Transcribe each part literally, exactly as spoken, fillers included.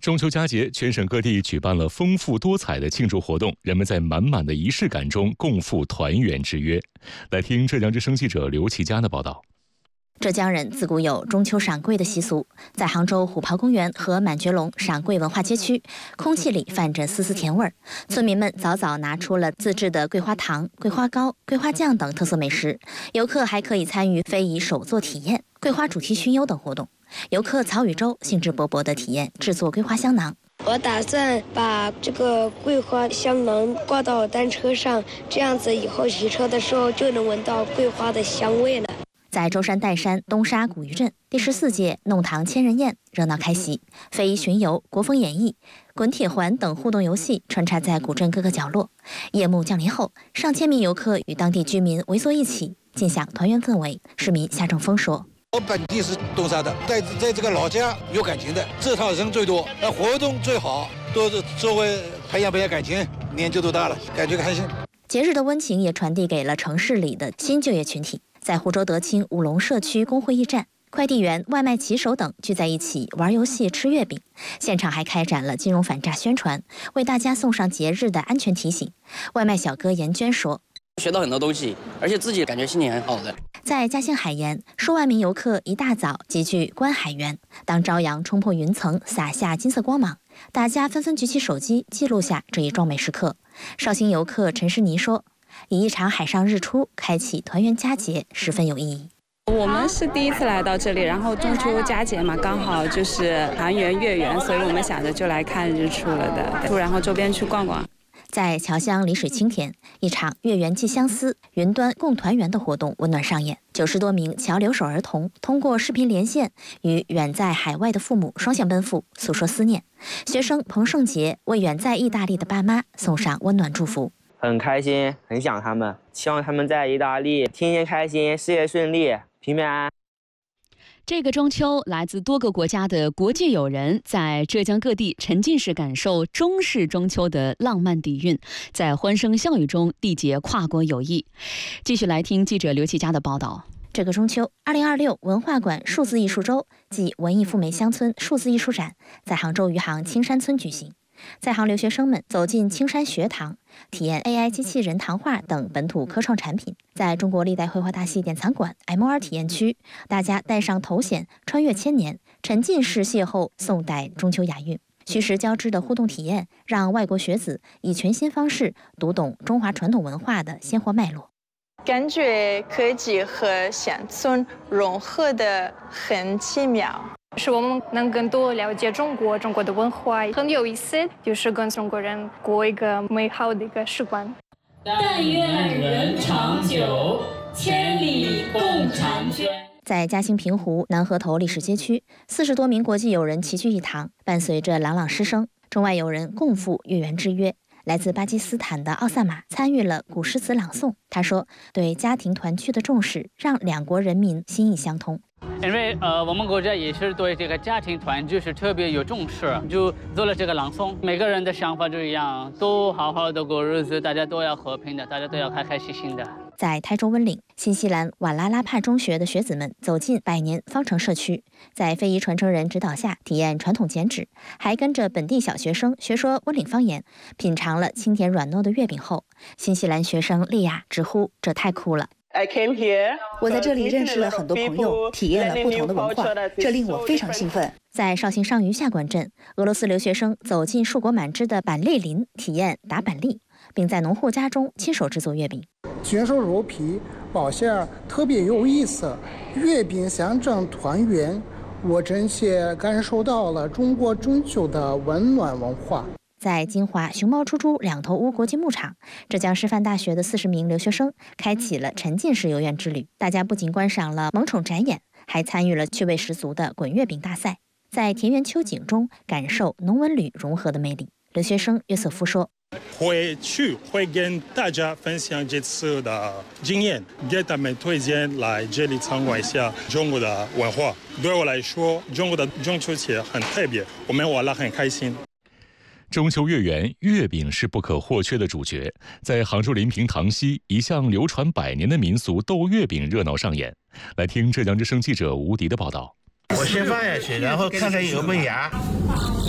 中秋佳节，全省各地举办了丰富多彩的庆祝活动，人们在满满的仪式感中共赴团圆之约。来听浙江之声记者刘其佳的报道。 浙江人自古有中秋赏桂的习俗，在杭州虎跑公园和满觉陇赏桂文化街区，空气里泛着丝丝甜味儿。村民们早早拿出了自制的桂花糖、桂花糕、桂花酱等特色美食，游客还可以参与非遗手作体验、桂花主题巡游等活动。游客曹宇洲兴致勃勃地体验制作桂花香囊。 我打算把这个桂花香囊挂到单车上，这样子以后骑车的时候就能闻到桂花的香味了。 在舟山岱山东沙古渔镇，第十四届弄堂千人宴热闹开席，非遗巡游、国风演绎、滚铁环等互动游戏穿插在古镇各个角落。夜幕降临后，上千名游客与当地居民围坐一起，尽享团圆氛围。市民夏正峰说：“ 我本地是东沙的，在在这个老家有感情的，这趟人最多，呃，活动最好，都是作为培养培养感情，年纪都大了，感觉开心。” 节日的温情也传递给了城市里的新就业群体。在湖州德清五龙社区工会驿站，快递员、外卖骑手等聚在一起玩游戏、吃月饼。现场还开展了金融反诈宣传，为大家送上节日的安全提醒。外卖小哥严娟说：“ 学到很多东西，而且自己感觉心情很好的。” 在嘉兴海盐，数万名游客一大早集聚观海园。当朝阳冲破云层，洒下金色光芒，大家纷纷举起手机记录下这一壮美时刻。绍兴游客陈诗妮说：“以一场海上日出开启团圆佳节，十分有意义。” 我们是第一次来到这里，然后中秋佳节嘛，刚好就是团圆月圆，所以我们想着就来看日出了的，然后周边去逛逛。 在侨乡丽水青田，一场月圆寄相思、云端共团圆的活动温暖上演。九十多名侨留守儿童通过视频连线，与远在海外的父母双向奔赴，诉说思念。学生彭胜杰为远在意大利的爸妈送上温暖祝福。 很开心，很想他们，希望他们在意大利天天开心，事业顺利，平平安安。 这个中秋，来自多个国家的国际友人在浙江各地沉浸式感受中式中秋的浪漫底蕴，在欢声笑语中缔结跨国友谊。继续来听记者刘其佳的报道。 这个中秋，二零二六文化馆数字艺术周暨文艺赴美乡村数字艺术展在杭州余杭青山村举行。在杭留学生们走进青山学堂，体验 A I 机器人谈话等本土科创产品。在中国历代绘画大系典藏馆 M R 体验区，大家戴上头衔，穿越千年，沉浸式邂逅宋代中秋雅韵。虚实交织的互动体验，让外国学子以全新方式读懂中华传统文化的鲜活脉络。 感觉科技和乡村融合的很奇妙。 是我们能更多了解中国，中国的文化很有意思，就是跟中国人过一个美好的一个时光。 但愿人长久，千里共婵娟。 在嘉兴平湖南河头历史街区，四十多名国际友人齐聚一堂，伴随着朗朗诗声，中外友人共赴月圆之约。来自巴基斯坦的奥萨马参与了古诗词朗诵。他说：“对家庭团聚的重视，让两国人民心意相通。” 因为呃，我们国家也是对这个家庭团聚是特别有重视，就做了这个朗诵。每个人的想法都一样，都好好的过日子，大家都要和平的，大家都要开开心心的。 在台州温岭，新西兰瓦拉拉帕中学的学子们走进百年方城社区，在非遗传承人指导下体验传统剪纸，还跟着本地小学生学说温岭方言，品尝了清甜软糯的月饼后，新西兰学生莉亚直呼：“这太酷了！” I came here. 我在这里认识了很多朋友，体验了不同的文化，这令我非常兴奋。 在绍兴上虞下关镇，俄罗斯留学生走进硕果满枝的板栗林，体验打板栗，并在农户家中亲手制作月饼。 卷手肉皮包馅儿特别有意思，月饼象征团圆，我真切感受到了中国中秋的温暖文化。 在金华熊猫猪猪两头屋国际牧场，浙江师范大学的四十名留学生开启了沉浸式游园之旅。大家不仅观赏了萌宠展演，还参与了趣味十足的滚月饼大赛，在田园秋景中感受农文旅融合的魅力。留学生约瑟夫说：“ 回去会跟大家分享这次的经验，给他们推荐来这里参观一下中国的文化。对我来说，中国的中秋节很特别，我们玩得很开心。” 中秋月圆，月饼是不可或缺的主角。在杭州临平塘西，一向流传百年的民俗斗月饼热闹上演。来听浙江之声记者吴迪的报道。 我先放下去，然后看看有没有芽。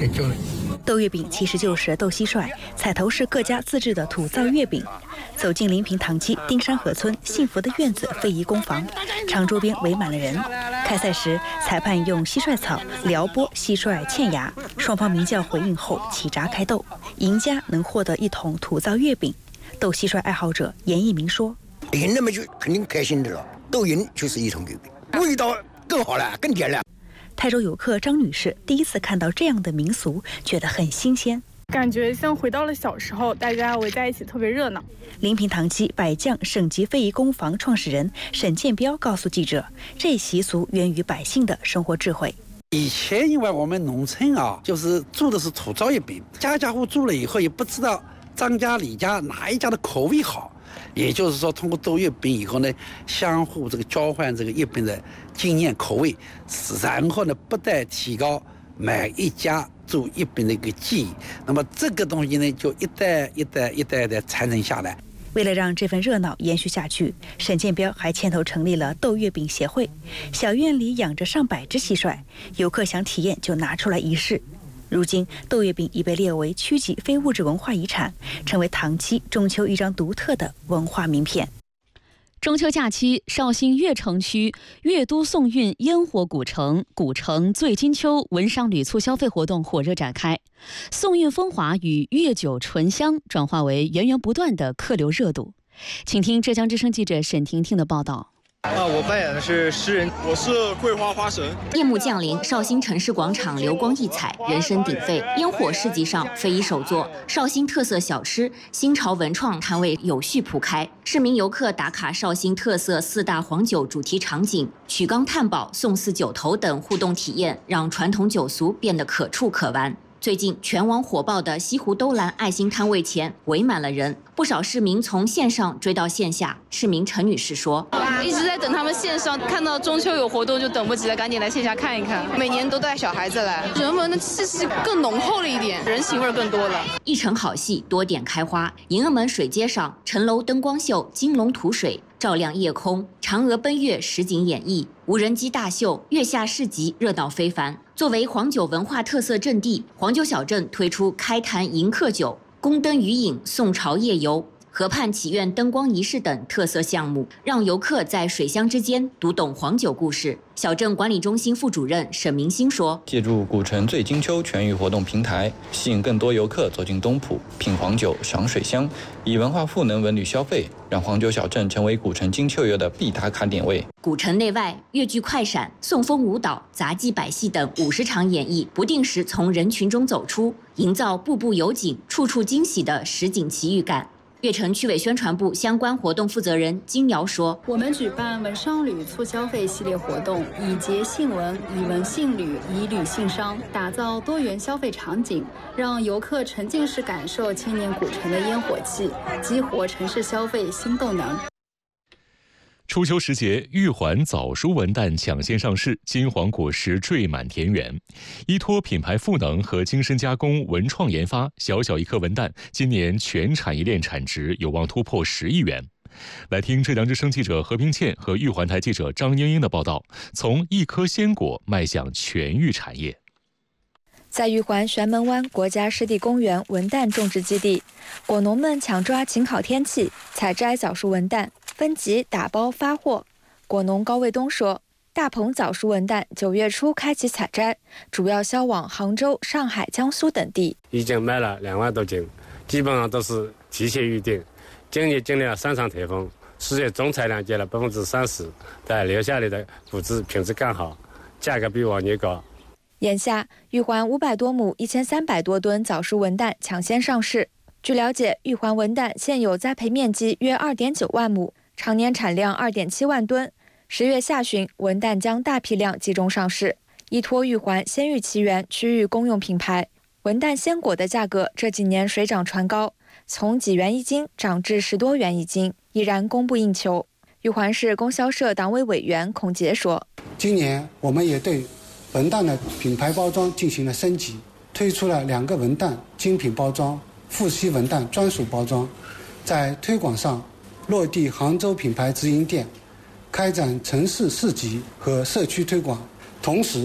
的教育。 豆月饼其实就是豆蟋蟀，彩头是各家自制的土灶月饼。走进临平塘溪丁山河村幸福的院子非遗工坊，场周边围满了人。开赛时，裁判用蟋蟀草撩拨蟋蟀嵌牙，双方鸣叫回应后起闸开斗，赢家能获得一桶土灶月饼。斗蟋蟀爱好者严一鸣说：“ 赢了嘛就肯定开心的了，斗赢就是一桶月饼，味道更好了，更甜了。” 泰州游客张女士第一次看到这样的民俗，觉得很新鲜， 感觉像回到了小时候，大家围在一起特别热闹。 临平塘溪百将省级非遗工坊创始人沈建彪告诉记者，这习俗源于百姓的生活智慧。 以前因为我们农村啊，就是做的是土灶月饼，家家户做了以后也不知道张家李家哪一家的口味好。也就是说，通过做月饼以后呢，相互这个交换这个月饼的经验口味，然后呢，不但提高每一家做月饼的一个技艺，那么这个东西呢，就一代一代一代的传承下来。 为了让这份热闹延续下去，沈建彪还牵头成立了豆月饼协会。小院里养着上百只蟋蟀，游客想体验就拿出来一试。如今，豆月饼已被列为区级非物质文化遗产，成为塘溪中秋一张独特的文化名片。 中秋假期，绍兴越城区越都送运烟火古城古城醉金秋文商旅促消费活动火热展开，送运风华与越酒醇香转化为源源不断的客流热度。请听浙江之声记者沈婷婷的报道。 啊，我扮演的是诗人，我是桂花花神。 夜幕降临，绍兴城市广场流光溢彩，人声鼎沸。烟火市集上，非遗手作、绍兴特色小吃、新潮文创摊位有序铺开。市民游客打卡绍兴特色四大黄酒主题场景、曲缸探宝、送祀酒头等互动体验，让传统酒俗变得可触可玩。最近，全网火爆的西湖兜栏爱心摊位前围满了人，不少市民从线上追到线下。市民陈女士说：“ 一直在等他们线上，看到中秋有活动就等不及了，赶紧来线下看一看。每年都带小孩子来，人文的气息更浓厚了一点，人情味更多了。 一城好戏，多点开花。迎恩门水街上，城楼灯光秀、金龙吐水。”照亮夜空，嫦娥奔月实景演绎，无人机大秀，月下市集热闹非凡。作为黄酒文化特色阵地，黄酒小镇推出开坛迎客酒、宫灯余影、宋朝夜游、河畔祈愿灯光仪式等特色项目，让游客在水乡之间读懂黄酒故事。小镇管理中心副主任沈明星说：“ 借助古城醉金秋全域活动平台，吸引更多游客走进东浦，品黄酒、赏水乡，以文化赋能文旅消费，让黄酒小镇成为古城金秋游的必打卡点位。” 古城内外，越剧快闪、送风舞蹈、杂技百戏等五十场演绎，不定时从人群中走出，营造步步有景、处处惊喜的实景奇遇感。越城区委宣传部相关活动负责人金瑶说：“ 我们举办文商旅促消费系列活动，以节信文，以文信旅，以旅信商，打造多元消费场景，让游客沉浸式感受千年古城的烟火气，激活城市消费新动能。” 初秋时节，玉环早熟文旦抢先上市，金黄果实缀满田园。依托品牌赋能和精深加工、文创研发，小小一颗文旦今年全产业链产值有望突破十亿元。来听浙江之声记者何冰倩和玉环台记者张英英的报道，从一颗鲜果迈向全域产业。 在玉环玄门湾国家湿地公园文旦种植基地，果农们抢抓晴好天气，采摘早熟文旦，分级打包发货。果农高卫东说，大棚早熟文旦九月初开启采摘，主要销往杭州、上海、江苏等地。 已经卖了两万多斤，基本上都是提前预定。今年经历了三场台风，四月总产量减了百分之三十，但留下来的果子品质更好，价格比往年高。 眼下，玉环五百多亩、一千三百多吨早熟文旦抢先上市。据了解，玉环文旦现有栽培面积约二点九万亩，常年产量二点七万吨。十月下旬，文旦将大批量集中上市。依托玉环鲜芋奇缘区域公用品牌，文旦鲜果的价格这几年水涨船高，从几元一斤涨至十多元一斤，依然供不应求。玉环市供销社党委委员孔杰说：“ 今年我们也对文旦的品牌包装进行了升级，推出了两个文旦精品包装、富硒文旦专属包装，在推广上落地杭州品牌直营店，开展城市市集和社区推广，同时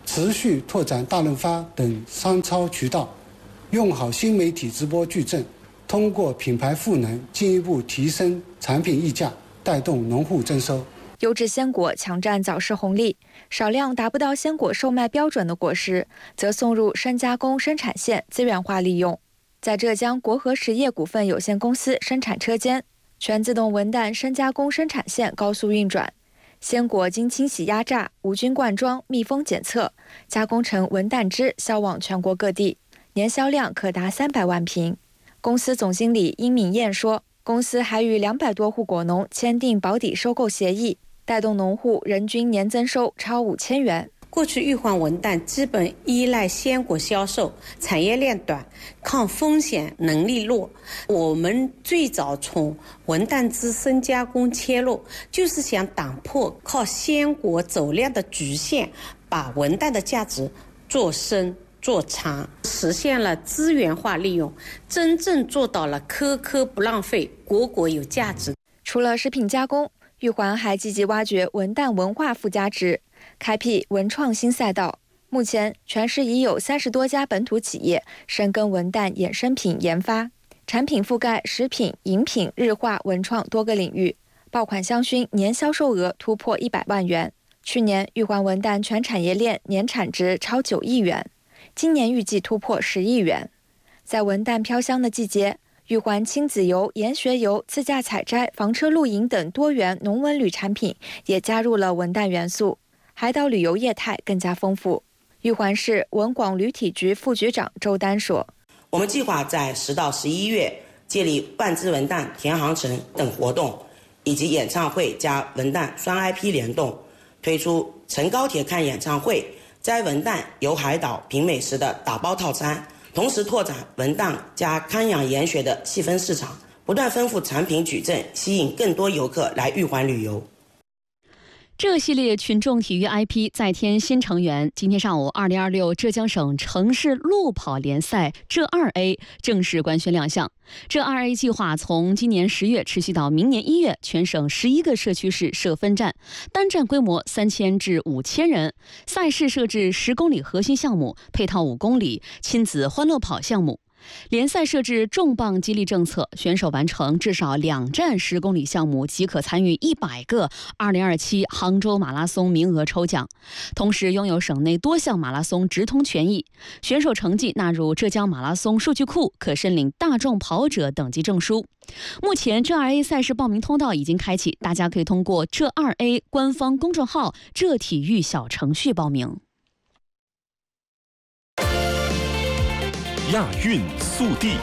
持续拓展大润发等商超渠道，用好新媒体直播矩阵，通过品牌赋能进一步提升产品溢价，带动农户增收。 优质鲜果抢占早市红利，少量达不到鲜果售卖标准的果实，则送入深加工生产线资源化利用。在浙江国和实业股份有限公司生产车间，全自动文旦深加工生产线高速运转，鲜果经清洗压榨、无菌灌装、密封检测，加工成文旦汁，销往全国各地，年销量可达三百万瓶。公司总经理殷敏燕说，公司还与两百多户果农签订保底收购协议，带动农户人均年增收超五千元。 过去玉环文旦基本依赖鲜果销售，产业链短，抗风险能力弱。我们最早从文旦汁深加工切入，就是想打破靠鲜果走量的局限，把文旦的价值做深做长，实现了资源化利用，真正做到了颗颗不浪费，果果有价值。 除了食品加工，玉环还积极挖掘文旦文化附加值，开辟文创新赛道。目前，全市已有三十多家本土企业深耕文旦衍生品研发，产品覆盖食品、饮品、日化、文创多个领域。爆款香薰年销售额突破一百万元。去年，玉环文旦全产业链年产值超九亿元，今年预计突破十亿元。在文旦飘香的季节，玉环亲子游、研学游、自驾采摘、房车露营等多元农文旅产品也加入了文旦元素，海岛旅游业态更加丰富。玉环市文广旅体局副局长周丹说：“ 我们计划在十到十一月建立万枝文旦田航程等活动，以及演唱会加文旦双 I P 联动，推出乘高铁看演唱会、摘文旦游海岛品美食的打包套餐。”同时拓展文旦加康养研学的细分市场，不断丰富产品矩阵，吸引更多游客来玉环旅游。 这系列群众体育 I P 再添新成员。今天上午，二零二六浙江省城市路跑联赛浙二 A 正式官宣亮相。浙二 A 计划从今年十月持续到明年一月，全省十一个社区市设分站，单站规模三千至五千人。赛事设置十公里核心项目，配套五公里亲子欢乐跑项目。联赛设置重磅激励政策，选手完成至少两站十公里项目即可参与一百个二零二七杭州马拉松名额抽奖，同时拥有省内多项马拉松直通权益。选手成绩纳入浙江马拉松数据库，可申领大众跑者等级证书。目前浙二 A 赛事报名通道已经开启，大家可以通过浙二 A 官方公众号浙体育小程序报名。 亚运速递。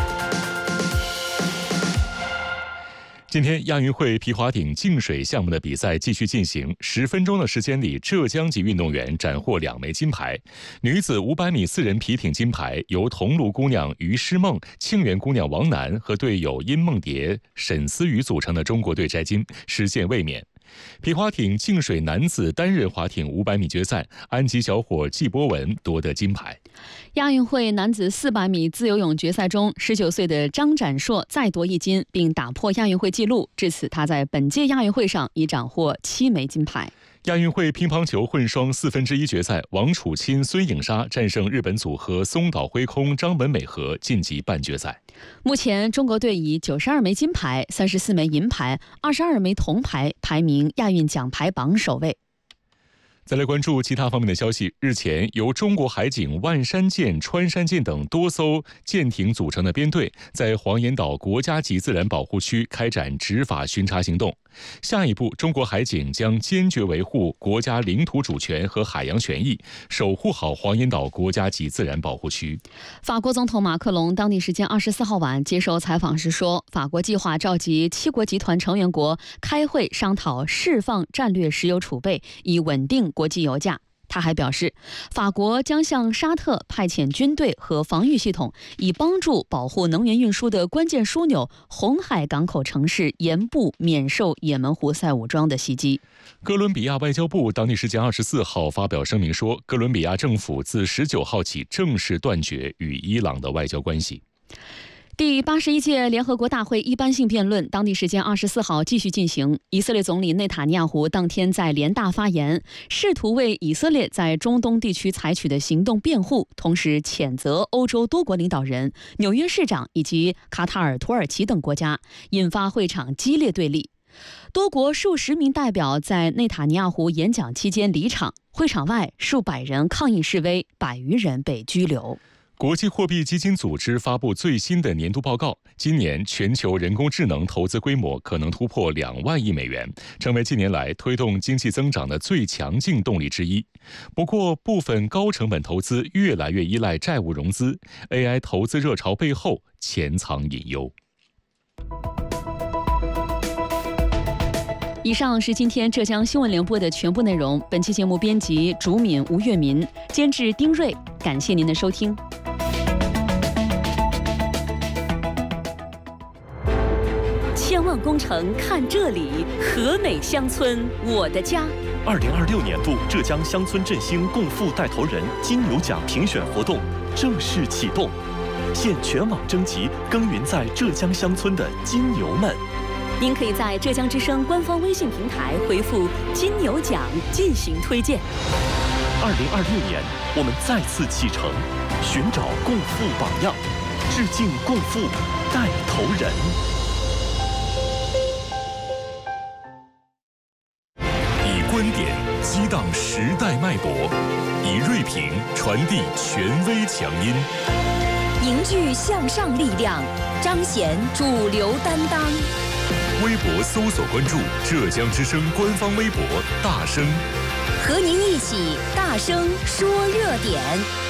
今天亚运会皮划艇净水项目的比赛继续进行，十分钟的时间里，浙江籍运动员斩获两枚金牌。女子五百米四人皮艇金牌由桐庐姑娘于诗梦、庆元姑娘王楠和队友殷梦蝶、沈思雨组成的中国队摘金，实现卫冕。皮划艇净水男子单人划艇五百米决赛，安吉小伙季波文夺得金牌。 亚运会男子四百米自由泳决赛中，十九岁的张展硕再夺一金，并打破亚运会纪录。至此，他在本届亚运会上已斩获七枚金牌。 亚运会乒乓球混双四分之一决赛，王楚钦、孙颖莎战胜日本组合松岛辉空、张本美和，晋级半决赛。 目前，中国队以九十二枚金牌、三十四枚银牌、二十二枚铜牌，排名亚运奖牌榜首位。 再来关注其他方面的消息。日前，由中国海警万山舰、穿山舰等多艘舰艇组成的编队，在黄岩岛国家级自然保护区开展执法巡查行动。下一步，中国海警将坚决维护国家领土主权和海洋权益，守护好黄岩岛国家级自然保护区。 法国总统马克龙当地时间二十四号晚接受采访时说，法国计划召集七国集团成员国开会商讨释放战略石油储备，以稳定国际油价。他还表示，法国将向沙特派遣军队和防御系统，以帮助保护能源运输的关键枢纽红海港口城市盐布免受也门胡塞武装的袭击。 哥伦比亚外交部当地时间二十四号发表声明说，哥伦比亚政府自十九号起正式断绝与伊朗的外交关系。 第八十一届联合国大会一般性辩论当地时间二十四号继续进行。以色列总理内塔尼亚胡当天在联大发言，试图为以色列在中东地区采取的行动辩护，同时谴责欧洲多国领导人、纽约市长以及卡塔尔、土耳其等国家，引发会场激烈对立。多国数十名代表在内塔尼亚胡演讲期间离场，会场外数百人抗议示威，百余人被拘留。 国际货币基金组织发布最新的年度报告，今年全球人工智能投资规模可能突破两万亿美元，成为近年来推动经济增长的最强劲动力之一。不过，部分高成本投资越来越依赖债务融资 ，A I 投资热潮背后潜藏隐忧。 以上是今天浙江新闻联播的全部内容。本期节目编辑竹敏、吴月民，监制丁瑞。感谢您的收听。千万工程看这里，和美乡村我的家。 二零二六年度浙江乡村振兴共富带头人金牛奖评选活动正式启动，现全网征集耕耘在浙江乡村的金牛们。 您可以在浙江之声官方微信平台回复“金牛奖”进行推荐。 二零二六年，我们再次启程，寻找共富榜样，致敬共富带头人。 以观点激荡时代脉搏，以锐评传递权威强音， 凝聚向上力量，彰显主流担当。 微博搜索关注浙江之声官方微博大声， 和您一起大声说热点。